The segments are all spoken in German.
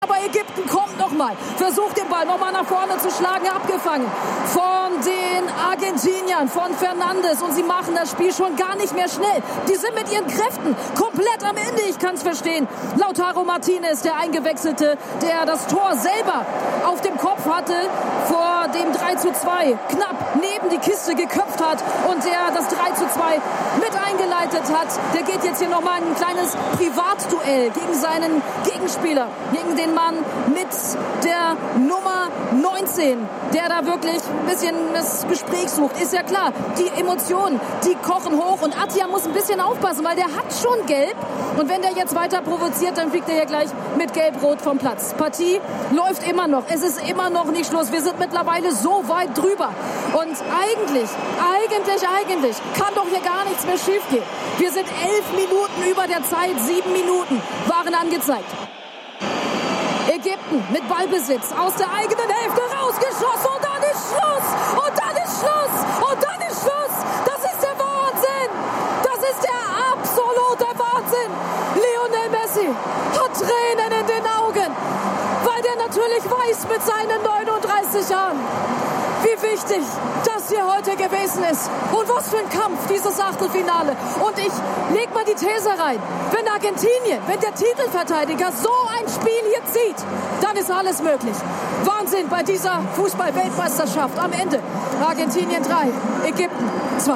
aber Ägypten kommt nochmal, versucht den Ball nochmal nach vorne zu schlagen, abgefangen von den Argentiniern, von Fernandes, und sie machen das Spiel schon gar nicht mehr schnell. Die sind mit ihren Kräften komplett am Ende, ich kann es verstehen. Lautaro Martinez, der Eingewechselte, der das Tor selber auf dem Kopf hatte, vor dem 3:2 knapp neben die Kiste geköpft hat und der das 3:2 mit eingeleitet hat. Der geht jetzt hier nochmal ein kleines Privatduell gegen seinen Gegenspieler, gegen den Mann mit der Nummer 19, der da wirklich ein bisschen das Gespräch sucht. Ist ja klar, die Emotionen, die kochen hoch und Attia muss ein bisschen aufpassen, weil der hat schon gelb und wenn der jetzt weiter provoziert, dann fliegt er hier gleich mit gelb-rot vom Platz. Partie läuft immer noch, es ist immer noch nicht Schluss, wir sind mittlerweile so weit drüber und eigentlich kann doch hier gar nichts mehr schief gehen. Wir sind 11 Minuten über der Zeit, 7 Minuten waren angezeigt. Ägypten mit Ballbesitz aus der eigenen Hälfte rausgeschossen und dann ist Schluss und dann ist Schluss und dann ist Schluss. Das ist der Wahnsinn. Das ist der absolute Wahnsinn. Lionel Messi hat Tränen in den Augen, weil der natürlich weiß mit seinen 39 Jahren, wie wichtig das hier heute gewesen ist. Und was für ein Kampf, dieses Achtelfinale. Und ich leg mal die These rein. Wenn Argentinien, wenn der Titelverteidiger so ein Spiel hier zieht, dann ist alles möglich. Wahnsinn bei dieser Fußball-Weltmeisterschaft. Am Ende Argentinien 3, Ägypten 2.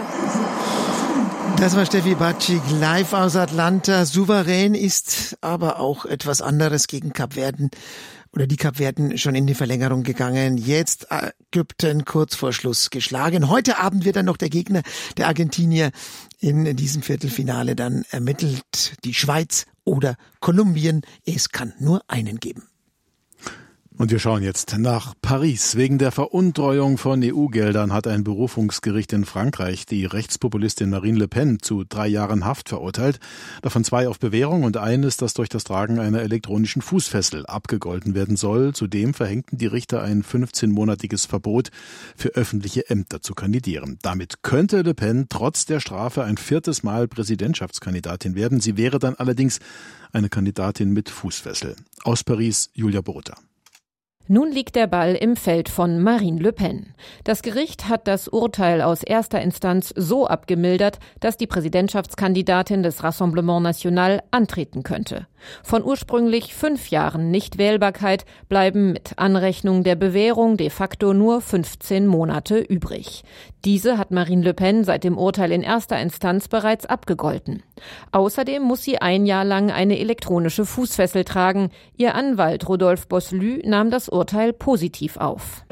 Das war Steffi Batschik live aus Atlanta. Souverän ist aber auch etwas anderes gegen Kapverden. Oder die Kapverden schon in die Verlängerung gegangen. Jetzt Ägypten kurz vor Schluss geschlagen. Heute Abend wird dann noch der Gegner der Argentinier in diesem Viertelfinale dann ermittelt. Die Schweiz oder Kolumbien. Es kann nur einen geben. Und wir schauen jetzt nach Paris. Wegen der Veruntreuung von EU-Geldern hat ein Berufungsgericht in Frankreich die Rechtspopulistin Marine Le Pen zu 3 Jahren Haft verurteilt. Davon 2 auf Bewährung und eines, das durch das Tragen einer elektronischen Fußfessel abgegolten werden soll. Zudem verhängten die Richter ein 15-monatiges Verbot für öffentliche Ämter zu kandidieren. Damit könnte Le Pen trotz der Strafe ein 4. Mal Präsidentschaftskandidatin werden. Sie wäre dann allerdings eine Kandidatin mit Fußfessel. Aus Paris, Julia Borutta. Nun liegt der Ball im Feld von Marine Le Pen. Das Gericht hat das Urteil aus erster Instanz so abgemildert, dass die Präsidentschaftskandidatin des Rassemblement National antreten könnte. Von ursprünglich 5 Jahren Nichtwählbarkeit bleiben mit Anrechnung der Bewährung de facto nur 15 Monate übrig. Diese hat Marine Le Pen seit dem Urteil in erster Instanz bereits abgegolten. Außerdem muss sie 1 Jahr lang eine elektronische Fußfessel tragen. Ihr Anwalt Rodolphe Bosselü nahm das Urteil positiv auf.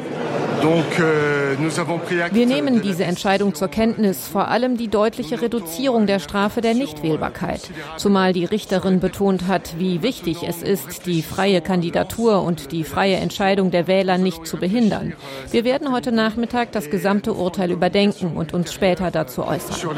Wir nehmen diese Entscheidung zur Kenntnis, vor allem die deutliche Reduzierung der Strafe der Nichtwählbarkeit. Zumal die Richterin betont hat, wie wichtig es ist, die freie Kandidatur und die freie Entscheidung der Wähler nicht zu behindern. Wir werden heute Nachmittag das gesamte Urteil überdenken und uns später dazu äußern.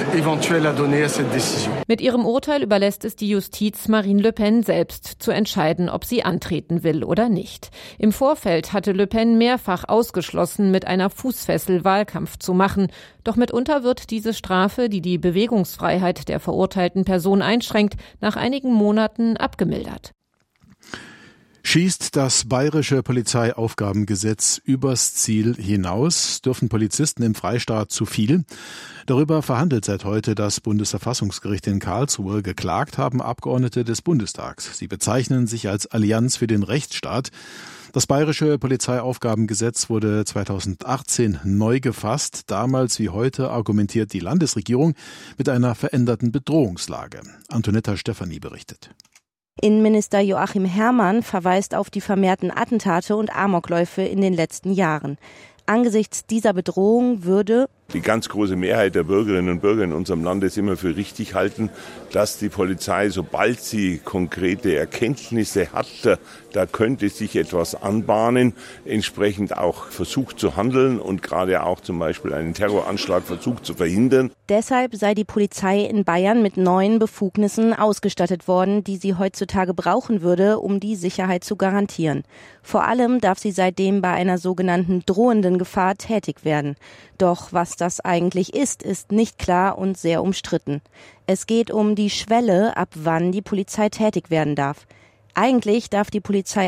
Mit ihrem Urteil überlässt es die Justiz Marine Le Pen selbst zu entscheiden, ob sie antreten will oder nicht. Im Vorfeld hatte Le Pen mehrfach ausgeschlossen, mit einer Fußfessel Wahlkampf zu machen. Doch mitunter wird diese Strafe, die die Bewegungsfreiheit der verurteilten Person einschränkt, nach einigen Monaten abgemildert. Schießt das bayerische Polizeiaufgabengesetz übers Ziel hinaus? Dürfen Polizisten im Freistaat zu viel? Darüber verhandelt seit heute das Bundesverfassungsgericht in Karlsruhe. Geklagt haben Abgeordnete des Bundestags. Sie bezeichnen sich als Allianz für den Rechtsstaat. Das bayerische Polizeiaufgabengesetz wurde 2018 neu gefasst. Damals wie heute argumentiert die Landesregierung mit einer veränderten Bedrohungslage. Antonetta Stefanie berichtet. Innenminister Joachim Herrmann verweist auf die vermehrten Attentate und Amokläufe in den letzten Jahren. Angesichts dieser Bedrohung würde die ganz große Mehrheit der Bürgerinnen und Bürger in unserem Land es immer für richtig halten, dass die Polizei, sobald sie konkrete Erkenntnisse hat, da könnte sich etwas anbahnen, entsprechend auch versucht zu handeln und gerade auch zum Beispiel einen Terroranschlag versucht zu verhindern. Deshalb sei die Polizei in Bayern mit neuen Befugnissen ausgestattet worden, die sie heutzutage brauchen würde, um die Sicherheit zu garantieren. Vor allem darf sie seitdem bei einer sogenannten drohenden Gefahr tätig werden. Doch was das eigentlich ist nicht klar und sehr umstritten. Es geht um die Schwelle, ab wann die Polizei tätig werden darf. Eigentlich darf die Polizei